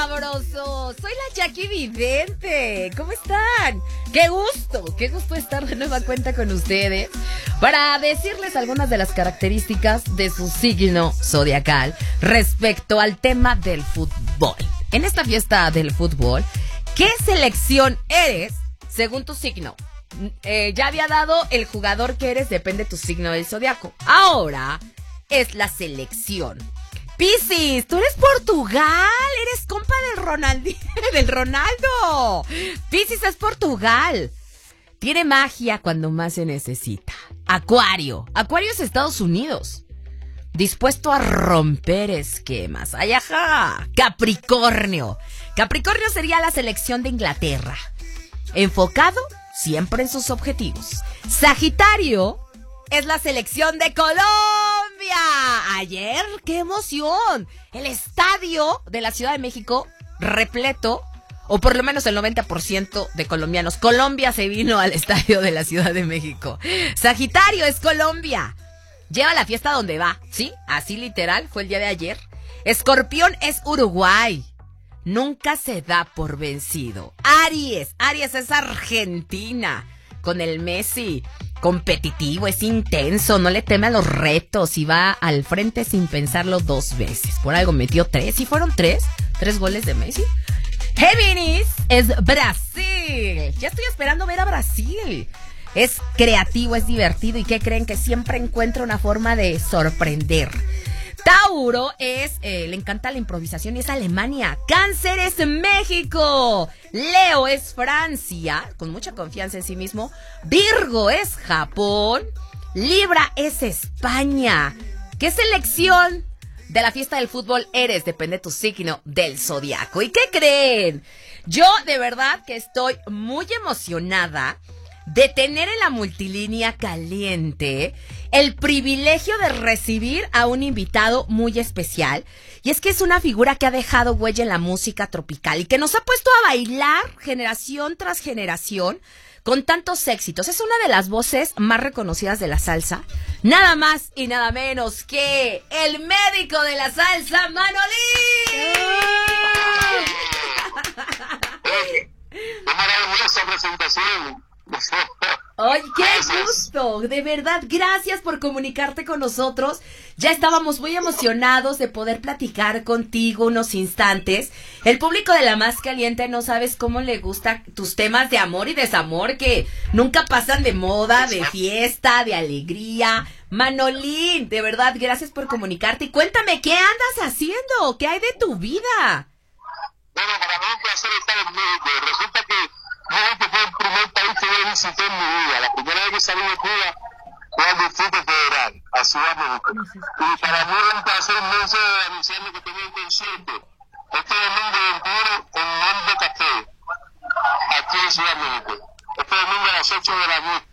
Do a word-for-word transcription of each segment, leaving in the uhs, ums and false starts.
sabrosos! Soy la Jackie Vidente. ¿Cómo están? ¡Qué gusto! ¡Qué gusto estar de nueva cuenta con ustedes! Para decirles algunas de las características de su signo zodiacal respecto al tema del fútbol. En esta fiesta del fútbol, ¿qué selección eres según tu signo? Eh, ya había dado el jugador que eres, depende de tu signo del zodiaco. Ahora es la selección. Piscis, tú eres Portugal, eres compa del Ronaldi, del Ronaldo. Piscis es Portugal. Tiene magia cuando más se necesita. Acuario, Acuario es Estados Unidos. Dispuesto a romper esquemas. Ay, ajá. Capricornio, Capricornio sería la selección de Inglaterra. Enfocado siempre en sus objetivos. Sagitario es la selección de Colombia. Ayer, ¡qué emoción! El estadio de la Ciudad de México repleto, o por lo menos el noventa por ciento de colombianos. Colombia se vino al estadio de la Ciudad de México. Sagitario es Colombia. Lleva la fiesta donde va, ¿sí? Así literal, fue el día de ayer. Escorpión es Uruguay. Nunca se da por vencido. Aries, Aries es Argentina. Con el Messi competitivo, es intenso, no le teme a los retos y va al frente sin pensarlo dos veces. Por algo metió tres, ¿sí fueron tres? ¿Tres goles de Messi? Géminis es Brasil. Ya estoy esperando ver a Brasil. Es creativo, es divertido y ¿qué creen? Que siempre encuentra una forma de sorprender. Tauro es, eh, le encanta la improvisación y es Alemania. Cáncer es México. Leo es Francia, con mucha confianza en sí mismo. Virgo es Japón. Libra es España. ¿Qué selección de la fiesta del fútbol eres? Depende de tu signo del zodiaco. ¿Y qué creen? Yo de verdad que estoy muy emocionada de tener en la multilínea caliente el privilegio de recibir a un invitado muy especial. Y es que es una figura que ha dejado huella en la música tropical y que nos ha puesto a bailar generación tras generación con tantos éxitos. Es una de las voces más reconocidas de la salsa. Nada más y nada menos que el médico de la salsa, Manolín. ¡Qué maravillosa presentación! ¡Ay, qué gusto! De verdad, gracias por comunicarte con nosotros. Ya estábamos muy emocionados de poder platicar contigo unos instantes. El público de La Más Caliente no sabes cómo le gustan tus temas de amor y desamor que nunca pasan de moda, de fiesta, de alegría. Manolín, de verdad, gracias por comunicarte. Y cuéntame, ¿qué andas haciendo? ¿Qué hay de tu vida? Bueno, para mí es un placer estar en México. Resulta que México fue el primer país que yo visité en mi vida. La primera vez que salí de Cuba fue al Distrito Federal, a Ciudad de México. Y para mí es un placer inmenso anunciarme que tenía un concierto este domingo veintiuno en Mando Café, aquí en Ciudad de México. Este domingo a las ocho de la noche.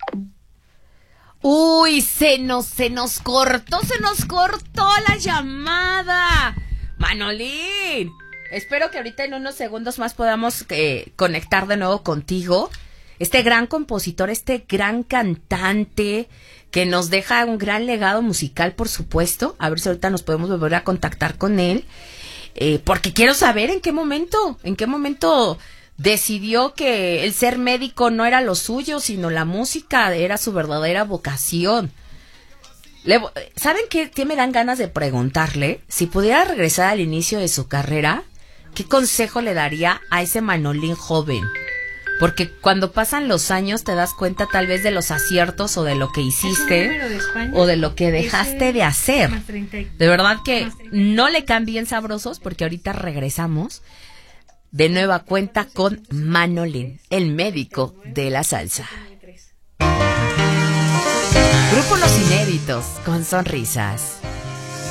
Uy, se nos, se nos cortó, se nos cortó la llamada. Manolín, espero que ahorita en unos segundos más podamos eh, conectar de nuevo contigo. Este gran compositor, este gran cantante que nos deja un gran legado musical, por supuesto. A ver si ahorita nos podemos volver a contactar con él. Eh, porque quiero saber en qué momento, en qué momento decidió que el ser médico no era lo suyo, sino la música era su verdadera vocación. Le, ¿Saben qué, qué me dan ganas de preguntarle? Si pudiera regresar al inicio de su carrera, ¿qué consejo le daría a ese Manolín joven? Porque cuando pasan los años te das cuenta tal vez de los aciertos o de lo que hiciste de o de lo que dejaste de hacer. De verdad que no le cambien sabrosos porque ahorita regresamos de nueva cuenta con Manolín, el médico de la salsa. Grupo Los Inéditos con sonrisas.